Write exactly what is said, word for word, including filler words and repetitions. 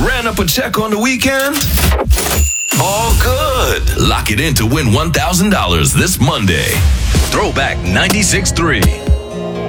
Ran up a check on the weekend? All good. Lock it in to win one thousand dollars this Monday. Throwback ninety-six point three.